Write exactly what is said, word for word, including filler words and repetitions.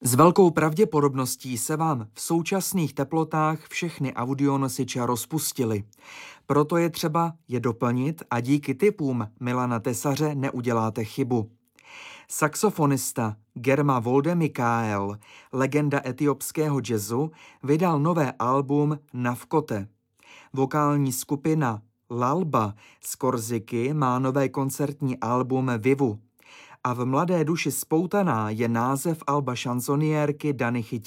S velkou pravděpodobností se vám v současných teplotách všechny audionosiče rozpustily. Proto je třeba je doplnit a díky tipům Milana Tesaře neuděláte chybu. Saxofonista Germa Woldemikael, legenda etiopského jazzu, vydal nové album Navkote. Vokální skupina Lalba z Korziky má nové koncertní album Vivu. A v Mladé duši spoutaná je název alba šanzoniérky Dany Chytiové.